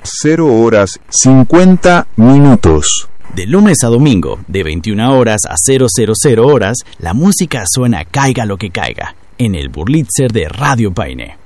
0:50. De lunes a domingo, de 21 horas a 000 horas, la música suena caiga lo que caiga, en el Burlitzer de Radio Paine.